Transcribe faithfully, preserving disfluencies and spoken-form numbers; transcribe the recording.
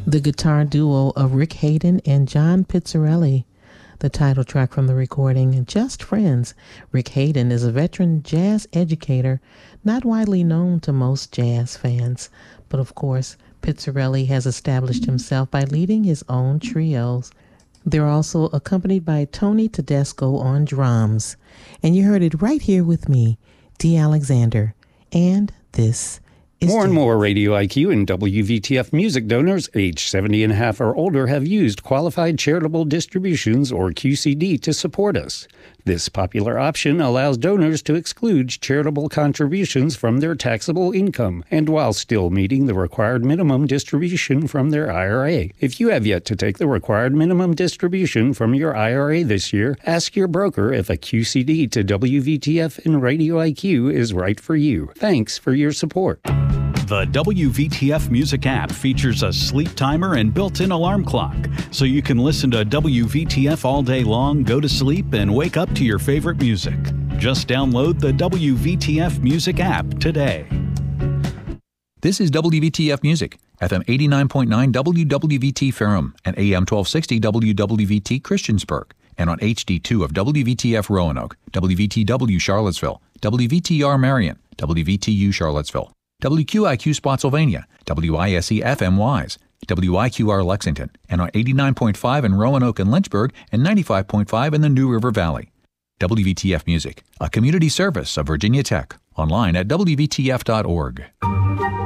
the guitar duo of Rick Hayden and John Pizzarelli. The title track from the recording, Just Friends. Rick Hayden is a veteran jazz educator, not widely known to most jazz fans, but of course, Pizzarelli has established himself by leading his own trios. They're also accompanied by Tony Tedesco on drums. And you heard it right here with me, Dee Alexander. And this is More and Jazz. more Radio I Q and W V T F music donors aged seventy and a half or older have used Qualified Charitable Distributions, or Q C D, to support us. This popular option allows donors to exclude charitable contributions from their taxable income, and while still meeting the required minimum distribution from their I R A. If you have yet to take the required minimum distribution from your I R A this year, ask your broker if a Q C D to W V T F and Radio I Q is right for you. Thanks for your support. The W V T F Music app features a sleep timer and built-in alarm clock, so you can listen to W V T F all day long, go to sleep, and wake up to your favorite music. Just download the W V T F Music app today. This is W V T F Music, F M eighty-nine point nine W W V T Ferrum and A M twelve sixty W W V T Christiansburg, and on H D two of W V T F Roanoke, W V T W Charlottesville, W V T R Marion, W V T U Charlottesville, W Q I Q Spotsylvania, W I S E F M Wise, W I Q R Lexington, and on eighty-nine point five in Roanoke and Lynchburg, and ninety-five point five in the New River Valley. W V T F Music, a community service of Virginia Tech, online at W V T F dot org.